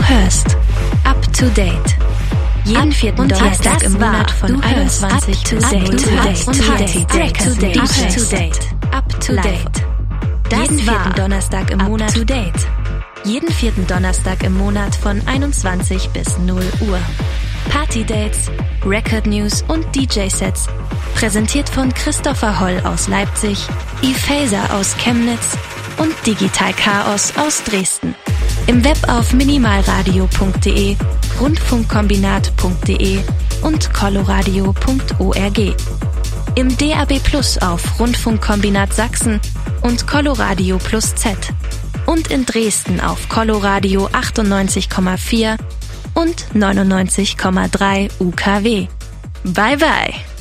hörst Up to Date. Jeden vierten Donnerstag im Monat von 21 bis 0 Up to Date. Jeden vierten Donnerstag im Monat to Date. Jeden vierten Donnerstag im Monat von 21 bis 0 Uhr. Party-Dates, Record-News und DJ-Sets. Präsentiert von Christopher Holl aus Leipzig, Ephaser aus Chemnitz und Digital Chaos aus Dresden. Im Web auf minimalradio.de, rundfunkkombinat.de und coloradio.org. Im DAB Plus auf Rundfunkkombinat Sachsen und Coloradio Plus Z. Und in Dresden auf Coloradio 98,4 und 99,3 UKW. Bye bye!